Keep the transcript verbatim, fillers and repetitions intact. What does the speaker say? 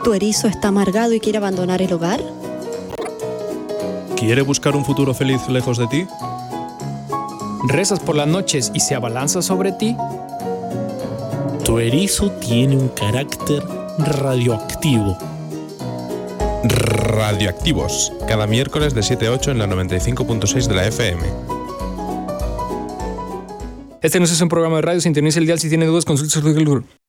¿Tu erizo está amargado y quiere abandonar el hogar? ¿Quiere buscar un futuro feliz lejos de ti? ¿Rezas por las noches y se abalanza sobre ti? Tu erizo tiene un carácter radioactivo. Radioactivos, cada miércoles de siete a ocho en la noventa y cinco punto seis de la F M. Este no es un programa de radio, sintoniza el dial si tiene dudas, consulta.